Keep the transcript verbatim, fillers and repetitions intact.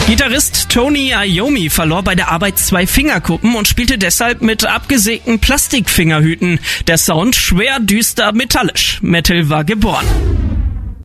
Gitarrist Tony Iommi verlor bei der Arbeit zwei Fingerkuppen und spielte deshalb mit abgesägten Plastikfingerhüten. Der Sound schwer, düster, metallisch. Metal war geboren.